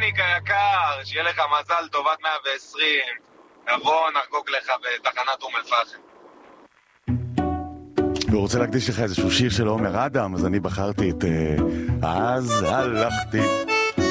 פיניק היקר, שיהיה לך מזל טובת 120. נבוא, נחגוג לך בתחנת אום אל-פחם. והוא רוצה להקדיש לך איזשהו שיר של עומר אדם, אז אני בחרתי את אז הלכתי